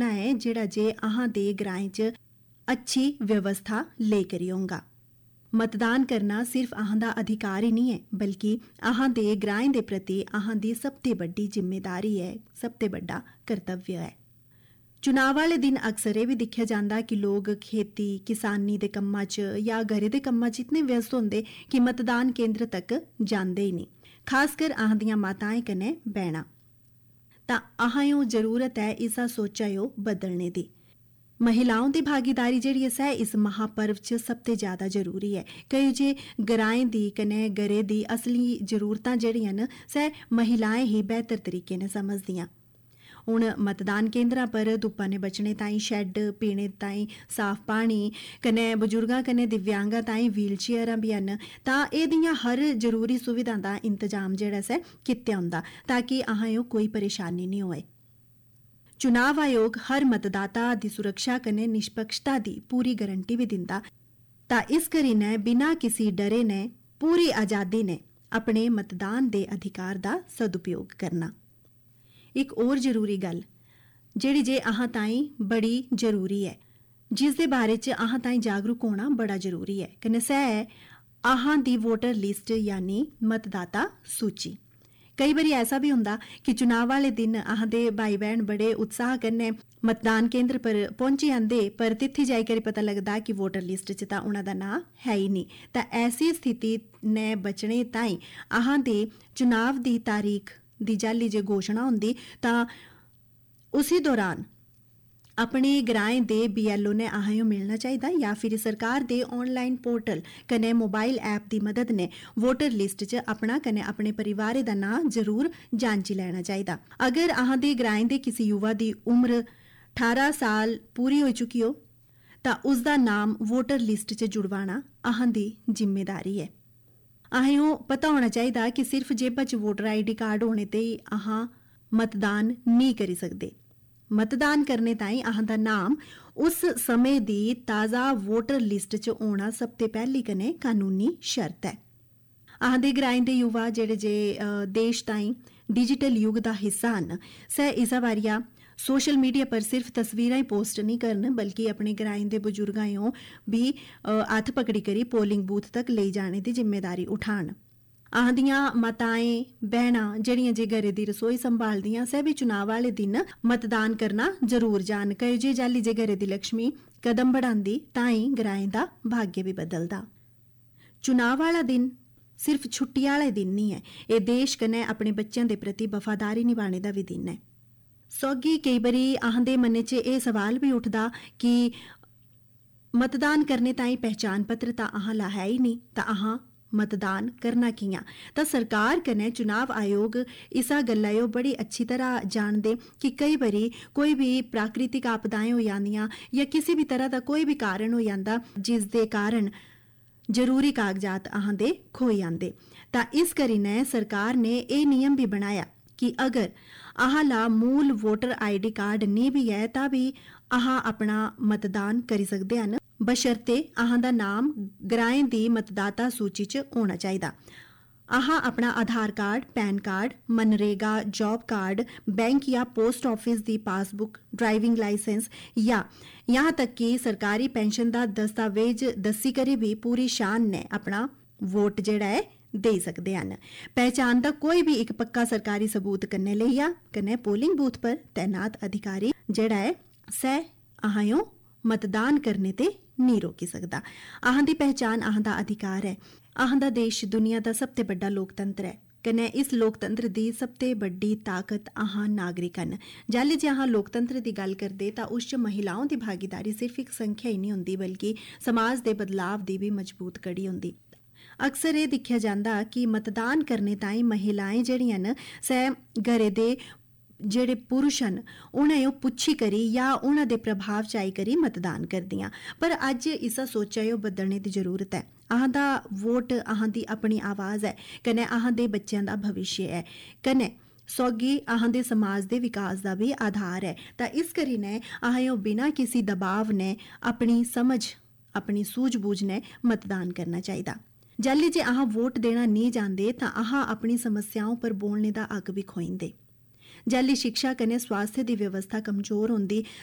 करना है जिहड़ा जे अहां दे ग्राएं च अच्छी व्यवस्था ले करी होगा। मतदान करना सिर्फ अहां दा अधिकार ही नहीं है, बल्कि अहां दे ग्राएं दे प्रति अहां दी सबते बड्डी जिम्मेदारी है, सबते बड्डा कर्तव्य है। चुनाव वाले दिन अक्सर ये भी दिखा जाता कि लोग खेती किसानी दे कम्मां च या घरे दे कम्मां च इतने व्यस्त होंदे कि मतदान केंद्र तक जांदे ही नहीं, खासकर अहां दियां माताएं कन्नै बहना। तां अहां जरूरत है इसा सोचा बदलने दी। महिलाओं की भागीदारी जिहड़ी है इस महापर्व च सबते ज़्यादा जरूरी है। कई जे ग्राएं दी कन्नै घरे दी असली जरूरतां जिहड़ियां न सै महिलाएं ही बेहतर तरीके ने समझदियां। हुण मतदान केंद्रां पर धुप्पा ने बचने ताईं शैड, पीने ताईं साफ पानी, कन्नै बजुर्गां कन्नै दिव्यांगां ताईं व्हील चेयरां भी हन। तां एह्दियां हर जरूरी सुविधां दा इंतजाम जेह्ड़ा कीता होंदा ताकि अहां कोई परेशानी नहीं होए। चुनाव आयोग हर मतदाता दी सुरक्षा कन्नै निष्पक्षता दी पूरी गारंटी भी दिंदा। तां इस करी ने बिना किसी डरे ने पूरी आज़ादी ने अपने मतदान दे अधिकार दा सदुपयोग करना। एक और जरूरी गल जिहड़ी जे अहां ताईं बड़ी जरूरी है, जिस दे बारे च अहां ताईं जागरूक होना बड़ा जरूरी है, कन्नै सै है अहां दी वोटर लिस्ट यानी मतदाता सूची। कई बारी ऐसा भी हुंदा कि चुनाव वाले दिन अहां दे भाई बहन बड़े उत्साह कन्नै मतदान केंद्र पर पहुंची आंदे, पर तित्थे जाई करी पता लगदा कि वोटर लिस्ट च तां उहनां दा नां है ही नहीं। तां ऐसी स्थिति ने बचने ताईं अहां दे चुनाव दी तारीख दी जाली जे घोषणा होंदी तां उसी दौरान अपने ग्राएं दे BLO ने अहां मिलना चाहिदा या फिर सरकार दे ऑनलाइन पोर्टल कन्नै मोबाइल ऐप दी मदद ने वोटर लिस्ट च अपना कन्नै अपने परिवार दा नां जरूर जांची लैना चाहिदा। अगर अहां दे ग्राएं दे किसी युवा दी उम्र 18 साल पूरी हो चुकी हो तां उसदा नाम वोटर लिस्ट च जुड़वाना अहां दी जिम्मेदारी है। अहें पता होना चाहिए कि सिर्फ जेबा च वोटर ID कार्ड होने ते ही अहां मतदान नहीं करी सकते। मतदान करने ताईं अहां दा नाम उस समय दी ताज़ा वोटर लिस्ट च होना सबते पहली कन्नै कानूनी शर्त है। अहां दे ग्राएं दे युवा जेह्ड़े जे देश ताईं डिजिटल युग दा हिस्सा न सै इस बारिया सोशल मीडिया पर सिर्फ तस्वीरां ही पोस्ट नहीं करन, बल्कि अपने ग्राएं दे बुजुर्गां भी हत्थ पकड़ी करी पोलिंग बूथ तक ले जाने की जिम्मेदारी उठान। अहां दियां माताएं बहनां जेहड़ियां जे घरे दी रसोई संभालदियां सै भी चुनाव वाले दिन मतदान करना जरूर जान। कई जे जाली जे घरे दी लक्ष्मी कदम बढ़ांदी तां ही ग्राएं दा भाग्य भी बदलदा। चुनाव वाला दिन सिर्फ छुट्टी वाले दिन नहीं है, एह् देश कन्नै अपने बच्चें दे प्रति वफादारी निभाने दा भी दिन है। सौगी कई बारी अहां दे मनै च एह् सवाल भी उठदा कि मतदान करने ताईं पहचान पत्र तां अहां ला है ही नहीं, तां अहां मतदान करना कियां। तां सरकार कन्नै चुनाव आयोग इसा गल्ला बड़ी अच्छी तरह जानदे कि कई बारी कोई भी प्राकृतिक आपदाएं हो जांदियां या किसी भी तरह का कोई भी कारण हो जांदा जिस दे कारण जरूरी कागजात अहां दे खोई आंदे। तां इस करी ने सरकार ने एह् नियम भी बनाया कि अगर अहां ला मूल वोटर ID कार्ड नहीं भी है तां भी अहां अपना मतदान करी सकदे हन, बशर्ते अहां दा नाम ग्राएं दी मतदाता सूची च होना चाहिदा। अहां अपना आधार card, pan card, MNREGA job card, bank या पोस्ट ऑफिस दी पासबुक, ड्राइविंग लाइसेंस या यहाँ तक कि सरकारी पेंशन दा दस्तावेज दस्सी करी भी पूरी शान ने अपना वोट जेड़ा है दे सकते हैं। पहचान का कोई भी एक पक्का सरकारी सबूत कन्नै लेइया कन्नै पोलिंग बूथ पर तैनात अधिकारी जेड़ा है सै अहां मतदान करने ते नहीं रोकी सकता। अहां दी पहचान अहां दा अधिकार है। अहां दा देश दुनिया दा सबते बड़ा लोकतंत्र है, कन्नै इस लोकतंत्र दी सबते बड़ी ताकत अहां नागरिक हन। जाली जे अहां लोकतंत्र दी गल करदे तां उस च महिलाओं दी भागीदारी सिर्फ एक संख्या ही नहीं हुंदी, बल्कि समाज दे बदलाव दी भी मजबूत कड़ी हुंदी। अक्सर ये दिखा जाता कि मतदान करने ताईं महिलाएं जेहड़ियां न सै घरे दे जेहड़े पुरुष न उ'नें पुच्छी करी या उ'नें दे प्रभाव च आई करी मतदान करदियां। पर अज्ज इसा सोचा बदलने की जरूरत है। अहां दा वोट अहां दी अपनी आवाज़ है, कन्नै अहां दे बच्चें दा भविष्य है, कन्नै सौगी अहां दे समाज दे विकास दा भी आधार है। तां इस करी ने अहां बिना किसी दबाव ने अपनी समझ अपनी सूझबूझ ने मतदान करना चाहिए। जाली जे अहां वोट देना नहीं जानदे तां अहां अपनी समस्याओं पर बोलने दा हक भी खोइंदे। जाली शिक्षा कन्नै स्वास्थ्य दी व्यवस्था कमजोर होंदी